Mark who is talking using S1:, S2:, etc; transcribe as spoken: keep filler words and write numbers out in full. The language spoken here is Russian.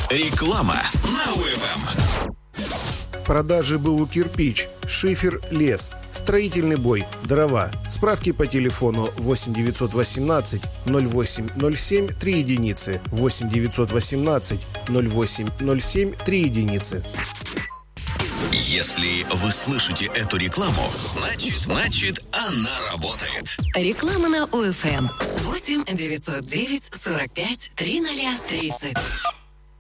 S1: Реклама на УФМ.
S2: В продаже БУ «Кирпич», шифер, лес, строительный бой, дрова. Справки по телефону восемь девятьсот восемнадцать ноль восемь ноль семь три единицы, восемь девятьсот восемнадцать ноль восемь ноль семь три единицы.
S1: Если вы слышите эту рекламу, значит, значит она работает.
S3: Реклама на УФМ. восемь девятьсот девять сорок пять тридцать тридцать.